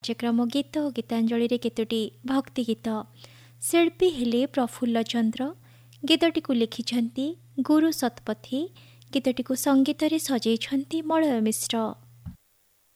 କାର୍ଯ୍ୟକ୍ରମ ଗୀତ ଓ ଗୀତାଞ୍ଜଳିରେ କେତୋଟି ଭକ୍ତି ଗୀତ। ଶିଳ୍ପୀ ହେଲେ ପ୍ରଫୁଲ୍ଲ ଚନ୍ଦ୍ର। ଗୀତଟିକୁ ଲେଖିଛନ୍ତି ଗୁରୁ ଶତପଥୀ। ଗୀତଟିକୁ ସଙ୍ଗୀତରେ ସଜେଇଛନ୍ତି ମଳୟ ମିଶ୍ର।